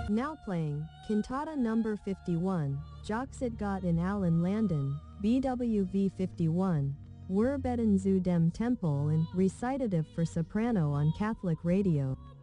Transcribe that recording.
Now playing, Cantata number 51, Joxit Gott in Allen Landon, BWV 51, Werbeten zu dem Tempel and recitative for soprano on Catholic Radio.